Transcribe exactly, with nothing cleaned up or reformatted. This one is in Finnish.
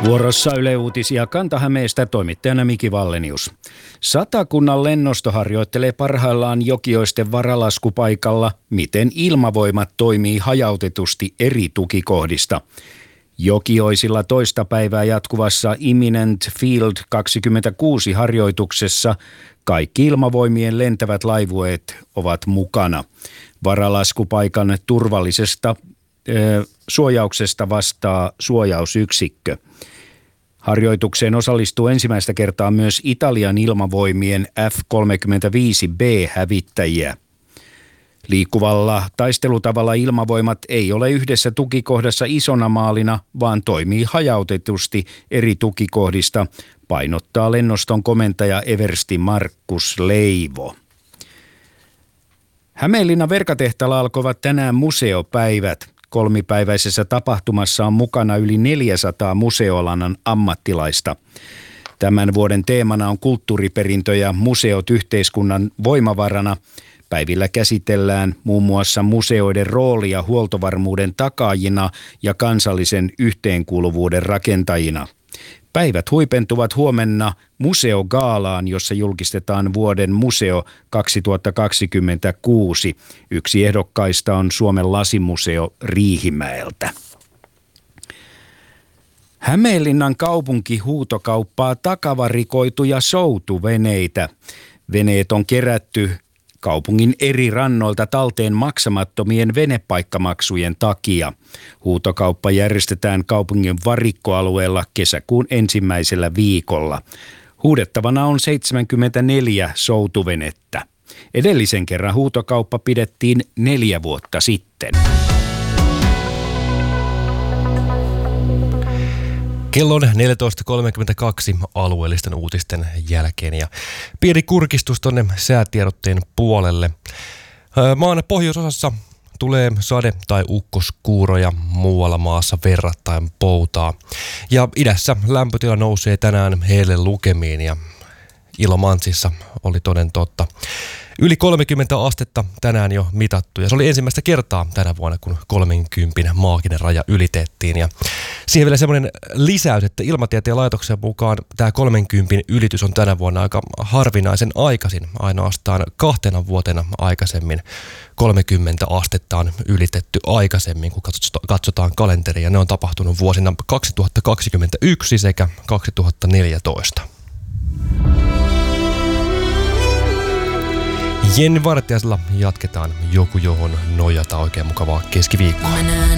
Vuorossa Yle Uutisia Kanta-Hämeestä, toimittajana Miki Vallenius. Satakunnan lennosto harjoittelee parhaillaan Jokioisten varalaskupaikalla, miten ilmavoimat toimii hajautetusti eri tukikohdista. Jokioisilla toista päivää jatkuvassa Imminent Field kaksikymmentäkuusi harjoituksessa kaikki ilmavoimien lentävät laivueet ovat mukana. Varalaskupaikan turvallisesta ö, suojauksesta vastaa suojausyksikkö. Harjoitukseen osallistuu ensimmäistä kertaa myös Italian ilmavoimien F kolmekymmentäviisi B-hävittäjiä. Liikkuvalla taistelutavalla ilmavoimat ei ole yhdessä tukikohdassa isona maalina, vaan toimii hajautetusti eri tukikohdista, painottaa lennoston komentaja eversti Markus Leivo. Hämeenlinnan Verkatehtaalla alkoivat tänään museopäivät. Kolmipäiväisessä tapahtumassa on mukana yli neljäsataa museoalan ammattilaista. Tämän vuoden teemana on kulttuuriperintö ja museot yhteiskunnan voimavarana. Päivillä käsitellään muun muassa museoiden roolia huoltovarmuuden takaajina ja kansallisen yhteenkuuluvuuden rakentajina. Päivät huipentuvat huomenna museogaalaan, jossa julkistetaan vuoden museo kaksituhattakaksikymmentäkuusi. Yksi ehdokkaista on Suomen lasimuseo Riihimäeltä. Hämeenlinnan kaupunki huutokauppaa takavarikoituja soutuveneitä. Veneet on kerätty kaupungin eri rannoilta talteen maksamattomien venepaikkamaksujen takia. Huutokauppa järjestetään kaupungin varikkoalueella kesäkuun ensimmäisellä viikolla. Huudettavana on seitsemänkymmentäneljä soutuvenettä. Edellisen kerran huutokauppa pidettiin neljä vuotta sitten. Kello on neljätoista kolmekymmentäkaksi alueellisten uutisten jälkeen ja pieni kurkistus tonne säätiedotteen puolelle. Maan pohjoisosassa tulee sade- tai ukkoskuuroja, muualla maassa verrattain poutaa. Ja idässä lämpötila nousee tänään heille lukemiin ja Ilomantsissa oli toden totta yli kolmekymmentä astetta tänään jo mitattu, ja se oli ensimmäistä kertaa tänä vuonna, kun kolmenkympin maaginen raja ylitettiin. Ja siihen vielä semmoinen lisäys, että Ilmatieteen laitoksen mukaan tämä kolmenkympin ylitys on tänä vuonna aika harvinaisen aikaisin. Ainoastaan kahtena vuotena aikaisemmin kolmekymmentä astetta on ylitetty aikaisemmin, kun katsotaan kalenteria. Ne on tapahtunut vuosina kaksituhattakaksikymmentäyksi sekä kaksituhattaneljätoista. Jenni Vartiaisella jatketaan Joku johon nojata. Oikein mukavaa keskiviikkoa.